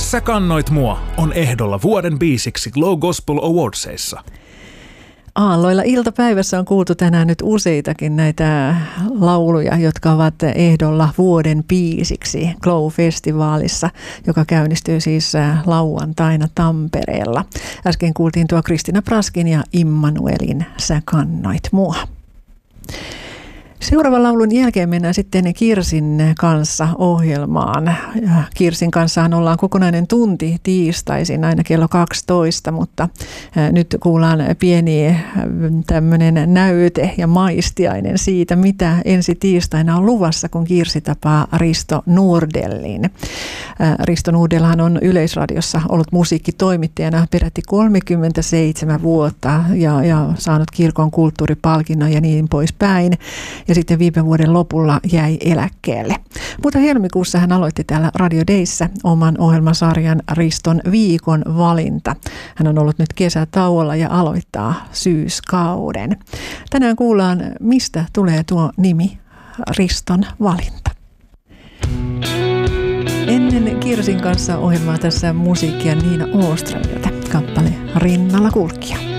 Sä kannoit mua on ehdolla vuoden biisiksi Glow Gospel Awardsissa. Aalloilla iltapäivässä on kuultu tänään nyt useitakin näitä lauluja, jotka ovat ehdolla vuoden biisiksi Glow-festivaalissa, joka käynnistyy siis lauantaina Tampereella. Äsken kuultiin tuo Kristina Praskin ja Immanuelin Sä kannoit mua. Seuraavan laulun jälkeen mennään sitten Kirsin kanssa ohjelmaan. Kirsin kanssahan ollaan kokonainen tunti tiistaisin aina kello 12, mutta nyt kuullaan pieni tämmöinen näyte ja maistiainen siitä, mitä ensi tiistaina on luvassa, kun Kirsi tapaa Risto Nordellin. Risto Nordellhan on Yleisradiossa ollut musiikkitoimittajana peräti 37 vuotta ja saanut kirkon kulttuuripalkinnon ja niin poispäin. Ja sitten viime vuoden lopulla jäi eläkkeelle. Mutta helmikuussa hän aloitti täällä Radio Dayssä oman ohjelmasarjan Riston viikon valinta. Hän on ollut nyt kesätauolla ja aloittaa syyskauden. Tänään kuullaan, mistä tulee tuo nimi Riston valinta. Ennen Kirsin kanssa ohjelmaa tässä musiikkia Niina Åströmiltä. Kappale Rinnalla kulkija.